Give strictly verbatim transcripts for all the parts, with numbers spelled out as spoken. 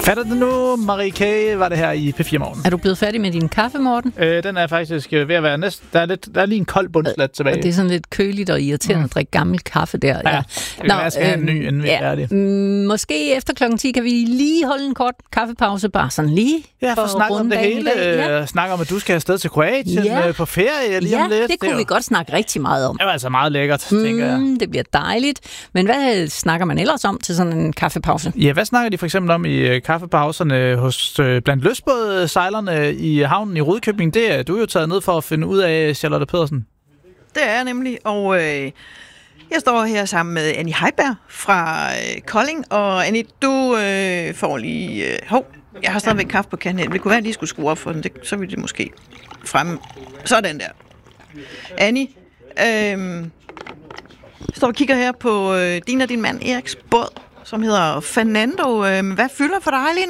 Fatter det nu, Marie K. var det her i P fire Morgen. Er du blevet færdig med din kaffe, Morten? Øh, den er faktisk ved at være næsten... Der er, lidt, der er lige en kold bundslat tilbage. Og det er sådan lidt køligt og irriterende mm. at drikke gammel kaffe der. Ja, ja. Det kan være, jeg skal have en ny, inden vi er færdige. Måske efter klokken ti kan vi lige holde en kort kaffepause, bare sådan lige. Ja, for at snakke om det hele. Ja. Snakke om, at du skal afsted til Kroatien ja. på ferie lige ja, om lidt. det kunne det vi godt snakke rigtig meget om. Det var altså meget lækkert, mm, tænker jeg. Det bliver dejligt. Men hvad snakker man ellers om til sådan en kaffepause? Ja, hvad snakker de for eksempel om i kaffepauserne hos blandt lystbådsejlerne i havnen i Rudkøbing? Det er du jo taget ned for at finde ud af, Charlotte Pedersen. Det er jeg nemlig, og øh, jeg står her sammen med Annie Heiberg fra øh, Kolding. Og Annie, du øh, får lige... Øh, hov, jeg har stadigvæk kaffe på kanden her. Det kunne være, at jeg lige skulle skrue op for den. Det, så ville det måske fremme. Sådan der. Annie, øh, står og kigger her på øh, din og din mand Eriks båd, som hedder Fernando. Øh, hvad fylder for dig lige nu?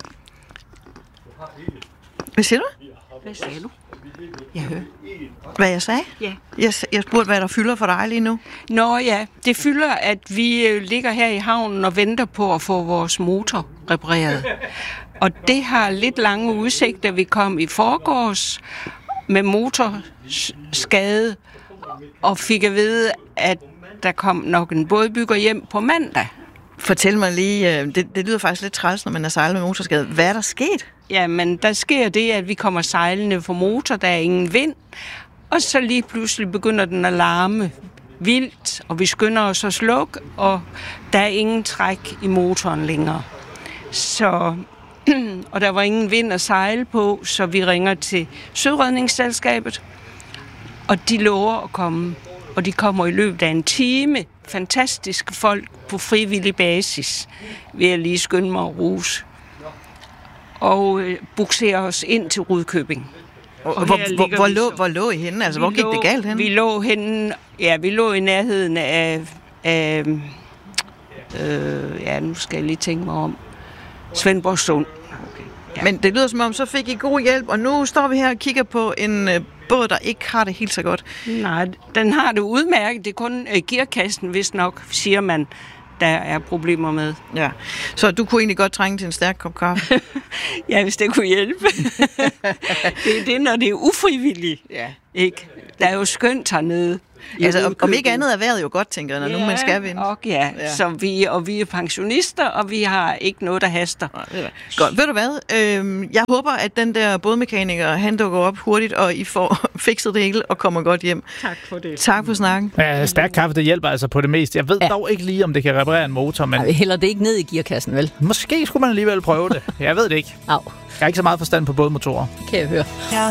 Hvad siger du? Hvad sagde du? Jeg hører. Hvad jeg sagde? Ja. Jeg, jeg spurgte, hvad der fylder for dig lige nu. Nå ja, det fylder, at vi ligger her i havnen og venter på at få vores motor repareret. Og det har lidt lange udsigter. Vi kom i forgårs med motorskade og fik at vide, at der kom nok en bådbygger hjem på mandag. Fortæl mig lige, det, det lyder faktisk lidt træls, når man er sejlet med motorskade. Hvad er der sket? Ja, men der sker det, at vi kommer sejlende for motor, der er ingen vind, og så lige pludselig begynder den at larme vildt, og vi skynder os at slukke, og der er ingen træk i motoren længere. Så, og der var ingen vind at sejle på, så vi ringer til Søredningsselskabet, og de lover at komme, og de kommer i løbet af en time. Fantastiske folk på frivillig basis, vil jeg lige skynde mig at rose. Og øh, bukserer os ind til Rudkøbing. Og og hvor, hvor, hvor, lå, hvor lå I henne? Altså, hvor gik lå, det galt henne? Vi lå henne, ja, vi lå i nærheden af, af øh, ja, nu skal jeg lige tænke mig om, Svendborg Sund. Okay. Ja. Men det lyder som om, så fik I god hjælp, og nu står vi her og kigger på en øh, båd, der ikke har det helt så godt. Nej, den har det udmærket. Det er kun øh, gearkassen, hvis nok, siger man, der er problemer med. Ja, så du kunne egentlig godt trænge til en stærk kop kaffe? Ja, hvis det kunne hjælpe. Det er det, når det er ufrivilligt. Ja. Ikke? Der er jo skønt hernede. Altså, om, om ikke andet er vejret jo godt, tænker jeg, når ja, nu man skal vinde. Og ja, ja. Så vi, og vi er pensionister, og vi har ikke noget, der haster. Ja, det godt, ved du hvad? Øhm, jeg håber, at den der bådmekaniker, han dukker op hurtigt, og I får fikset det hele og kommer godt hjem. Tak for det. Tak for snakken. Ja, stærk kaffe, det hjælper altså på det meste. Jeg ved ja. dog ikke lige, om det kan reparere en motor, men... Ej, hælder det ikke ned i gearkassen, vel? Måske skulle man alligevel prøve det. Jeg ved det ikke. Au. Jeg har ikke så meget forstand på bådmotorer. Kan jeg høre.